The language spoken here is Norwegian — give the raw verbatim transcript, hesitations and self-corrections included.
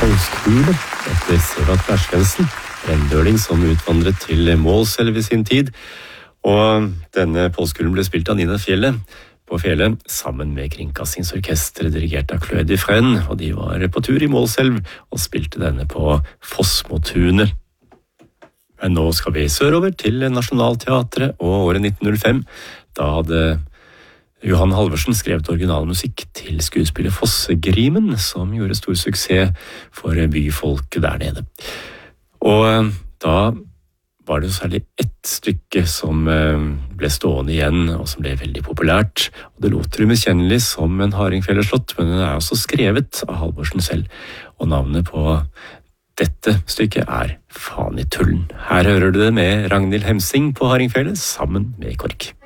Falskule etter Severt Verskensen, rendøling som utvandret til Målselv i sin tid. Og denne påskulen ble spilt av Nina Fjellet på Fjellet sammen med Kringkastingsorkestret dirigert av Claude Dufresne, og de var på tur i Målselv og spilte denne på Fossmotunet. Men nå skal vi sørover til Nationaltheatret og året nitten null fem. Da hadde Johan Halvorsen skrevet originalmusikk til skuespillet Fossegrimen, som gjorde stor suksess for byfolket der nede. Og da var det særlig ett stykke som ble stående igjen, og som ble veldig populært. Og det låter umiskjennelig som en hardingfeleslått, men den er også skrevet av Halvorsen selv. Og navnet på dette stykket er Faen i tullen. Her hører du det med Ragnhild Hemsing på hardingfele sammen med KORK.